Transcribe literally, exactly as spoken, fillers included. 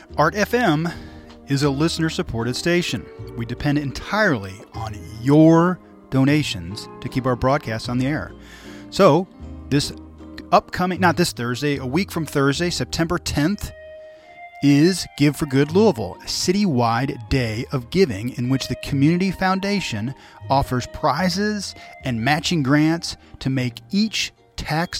Art F M is a listener-supported station. We depend entirely on your donations to keep our broadcasts on the air. So, this upcoming, not this Thursday, a week from Thursday, September tenth, is Give for Good Louisville, a citywide day of giving in which the Community Foundation offers prizes and matching grants to make each tax